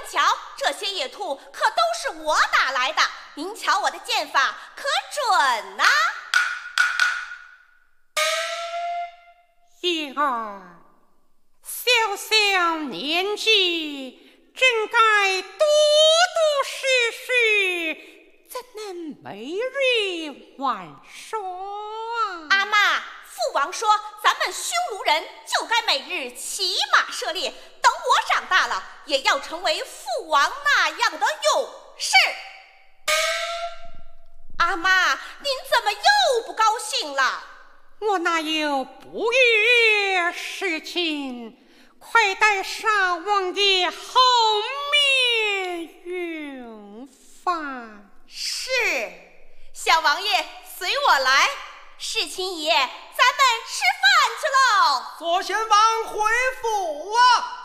瞧，这些野兔可都是我打来的，您瞧我的箭法可准呐！ 叶儿，小小年纪，真该多多识识，怎能没人玩耍？ 阿妈，父王说咱们匈奴人就该每日骑马射猎，等我长大了也要成为父王那样的勇士。阿妈，您怎么又不高兴了？ 我哪有不悦事情？快待上王爷后面用饭。 是，小王爷随我来。世亲爷，咱们吃饭去喽。 左贤王回府啊！